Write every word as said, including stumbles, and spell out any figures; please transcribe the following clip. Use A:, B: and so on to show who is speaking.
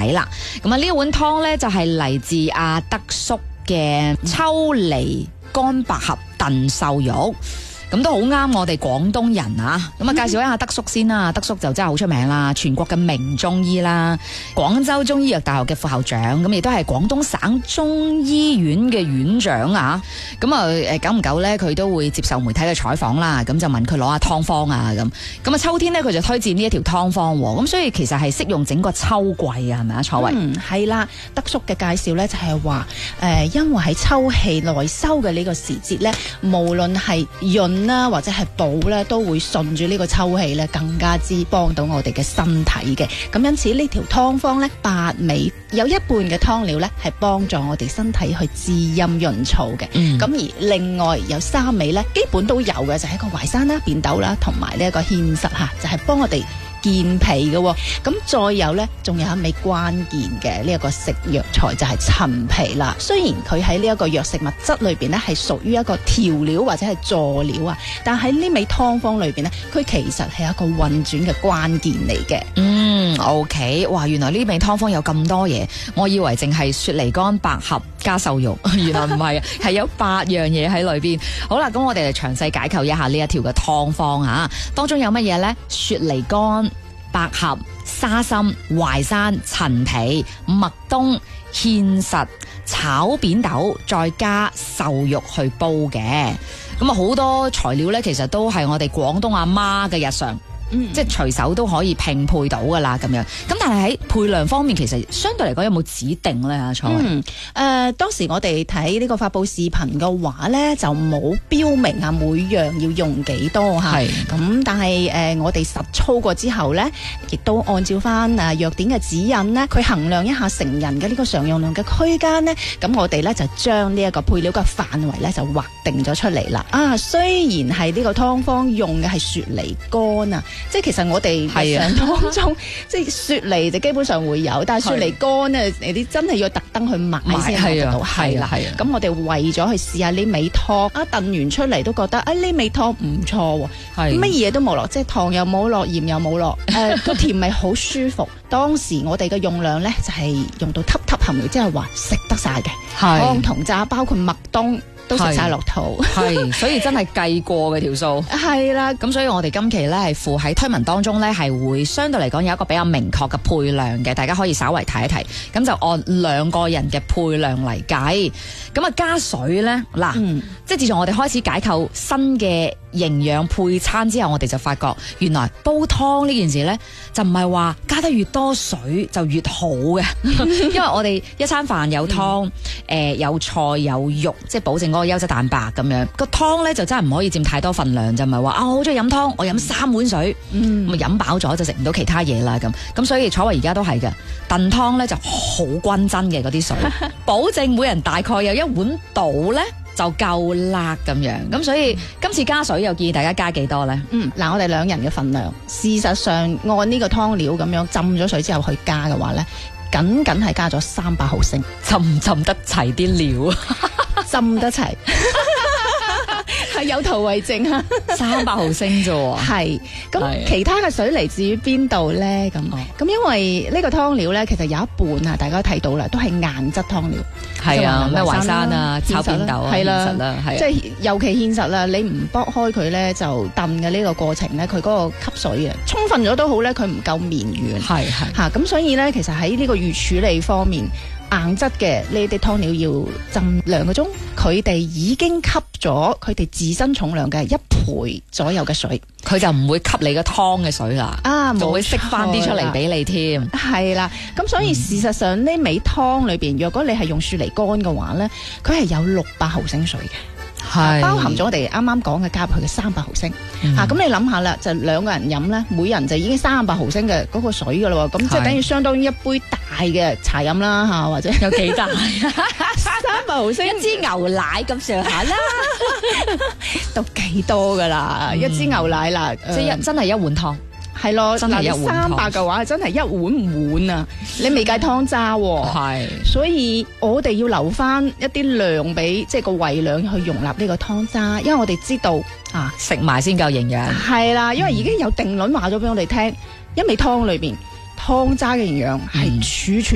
A: 睇啦。咁啊呢一碗湯咧就係嚟自阿德叔嘅秋梨乾百合燉瘦肉。咁都好啱我哋廣東人啊！咁啊，介紹一下德叔先啦。德叔就真係好出名啦，全國嘅名中醫啦，廣州中醫藥大學嘅副校長，咁亦都係廣東省中醫院嘅院長啊！咁啊，誒久唔久咧，佢都會接受媒體嘅採訪啦，咁就問佢攞下湯方啊咁。咁啊，秋天咧佢就推薦呢一條湯方，咁所以其實係適用整個秋季啊，係咪啊？楚慧，
B: 嗯，係啦，德叔嘅介紹咧就係話，誒、呃，因為喺秋氣內收嘅呢個時節咧，無論係潤啦，或者係補咧，都會順住呢個秋氣咧，更加之幫到我哋嘅身體嘅。咁因此呢條湯方咧，八味有一半嘅湯料咧，係幫助我哋身體去滋陰潤燥嘅。咁、嗯、而另外有三味咧，基本都有嘅，就係、是、一個淮山啦、扁豆啦，同埋呢一個芡實吓，就係、是、幫我哋健脾嘅。咁再有呢，仲有一味關鍵嘅呢一個食藥材就係陳皮啦。雖然佢喺呢一個藥食物質裏邊呢係屬於一個調料或者係佐料啊，但喺呢味湯方裏邊呢，佢其實係一個運轉嘅關鍵嚟嘅。
A: 嗯 ，OK， 哇，原來呢味湯方有咁多嘢，我以為淨係雪梨乾百合加瘦肉，原來唔係，係有八樣嘢喺裏邊。好啦，咁我哋就詳細解構一下呢一條嘅湯方啊，當中有乜嘢呢？雪梨乾、百合、沙參、淮山、陳皮、麥冬、芡實、炒扁豆，再加瘦肉去煲嘅。咁啊，好多材料呢，其實都係我哋廣東阿媽嘅日常。嗯，即係隨手都可以拼配到噶啦，咁樣。咁但係喺配量方面，其實相對嚟講有冇指定咧？阿楚慧，
B: 嗯，誒、呃，當時我哋睇呢個發佈視頻嘅話咧，就冇標明啊，每樣要用幾多吓。係。咁但係誒、呃，我哋實操過之後咧，亦都按照翻誒藥典嘅指引咧，佢衡量一下成人嘅呢個常用量嘅區間咧，咁我哋咧就將呢一個配料嘅範圍咧就劃定咗出嚟啦。啊，雖然係呢個湯方用嘅係雪梨乾啊。即係其實我哋日常當中，即係雪梨就基本上會有，但係雪梨乾咧，你啲真係要特登去買先買得到。係啦，係啊。咁我哋為咗去試下呢味湯，啊燉完出嚟都覺得啊呢味湯唔錯喎，乜嘢都冇落，即係糖又冇落，鹽又冇落，誒個甜味好舒服。當時我哋嘅用量咧就係用到嗒嗒含糊，即係話食得晒嘅湯同渣，包括麥冬。都食晒落肚，
A: 係，所以真係計過嘅條數。
B: 係啦，
A: 咁所以我哋今期咧係附喺推文當中咧係會相對嚟講有一個比較明確嘅配量嘅，大家可以稍為睇一睇。咁就按兩個人嘅配量嚟計。咁啊加水咧，嗱、嗯，即係自從我哋開始解構新嘅營養配餐之後，我哋就發覺原來煲湯呢件事咧就唔係話加得越多水就越好嘅，因為我哋一餐飯有湯，誒、嗯呃、有菜有肉，即係保證嗰個優質蛋白咁樣。個湯咧就真係唔可以佔太多份量，就唔係話啊我好中意飲湯，我飲三碗水，咁啊飲飽咗就食唔到其他嘢啦咁。咁所以楚慧而家都係嘅，燉湯咧就好均真嘅嗰啲水，保證每人大概有一碗倒咧就夠辣咁樣。咁所以今次加水又建議大家加幾多咧？
B: 嗯，嗱，我哋兩人嘅份量，事實上按呢個湯料咁樣浸咗水之後去加嘅話咧，僅僅係加咗三百毫升，
A: 浸唔浸得齊啲料？
B: 浸得齊。係有圖為證啊！
A: 三百毫升啫喎，
B: 係咁其他嘅水嚟自於邊度咧？咁咁、哦、因為呢個湯料咧，其實有一半啊，大家都睇到啦，都係硬質湯料。係啊，咩淮山啊、炒扁豆啊、芡實啦，係即係尤其芡實啦，你唔剝開佢咧，就燉嘅呢個過程咧，佢嗰個吸水啊，充分咗都好咧，佢唔夠綿軟。係係嚇，咁所以咧，其實喺呢個預處理方面。硬質嘅呢啲湯料要浸兩個鐘，佢哋已經吸咗佢哋自身重量嘅一倍左右嘅水，
A: 佢就唔會吸你個湯嘅水啦，啊，仲會釋翻啲出嚟俾你添。
B: 係啦，咁所以事實上呢味湯裏邊，若果你係用雪梨乾嘅話咧，佢係有六百毫升水嘅。係包含咗我哋啱啱講嘅加入去嘅三百毫升，嗯、啊咁你諗下啦，就兩個人飲咧，每人就已經三百毫升嘅嗰個水噶啦，咁即係等於相當於一杯大嘅茶飲啦吓，或者
A: 有幾大？
B: 三百毫升
A: 一支牛奶咁上下啦，
B: 都幾多噶啦，嗯、一支牛奶啦，
A: 即係一真係一碗湯。
B: 係咯，
A: 真係一碗湯。
B: 三百嘅話，真係一碗唔碗啊！你未計湯渣喎。係，所以我哋要留翻一啲量俾，即係個胃量去容納呢個湯渣，因為我哋知道啊，
A: 食埋先夠營養。
B: 係啦，因為已經有定論話咗俾我哋聽，一味湯裏邊湯渣嘅營養係儲存。